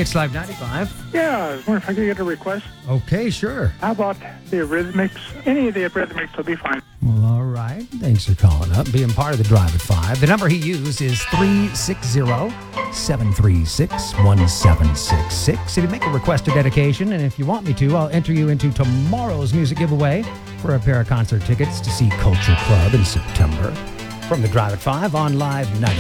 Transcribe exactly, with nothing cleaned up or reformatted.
It's Live ninety-five. Yeah, I was wondering if I could get a request. Okay, sure. How about the Eurythmics? Any of the Eurythmics will be fine. Well, all right. Thanks for calling up, being part of the Drive at five. The number he used is three six zero, seven three six, one seven six six. If you make a request or dedication, and if you want me to, I'll enter you into tomorrow's music giveaway for a pair of concert tickets to see Culture Club in September. From the Drive at five on Live ninety-five.